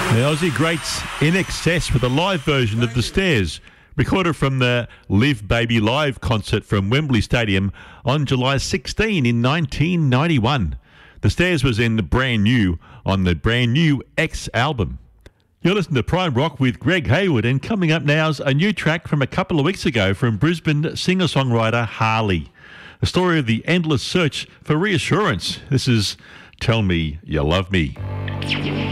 The Aussie greats In Excess with a live version of The Stairs, recorded from the Live Baby Live concert from Wembley Stadium on July 16 in 1991. The Stairs was in the Brand New on the Brand New X album. You're listening to Prime Rock with Greg Hayward, and coming up now is a new track from a couple of weeks ago from Brisbane singer-songwriter Harley. The story of the endless search for reassurance. This is Tell Me You Love Me.